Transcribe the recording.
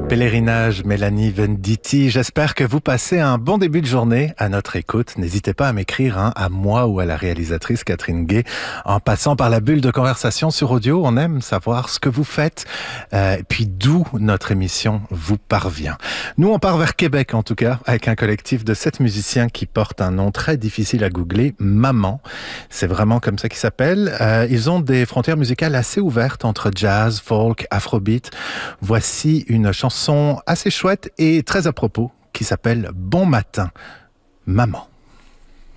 Pèlerinage, Mélanie Venditti. J'espère que vous passez un bon début de journée à notre écoute. N'hésitez pas à m'écrire, à moi ou à la réalisatrice Catherine Gay, en passant par la bulle de conversation sur audio. On aime savoir ce que vous faites, puis d'où notre émission vous parvient. Nous, on part vers Québec, en tout cas, avec un collectif de 7 musiciens qui portent un nom très difficile à googler, Maman. C'est vraiment comme ça qu'ils s'appellent. Ils ont des frontières musicales assez ouvertes entre jazz, folk, afrobeat. Voici une chanson assez chouette et très à propos qui s'appelle Bon matin, maman.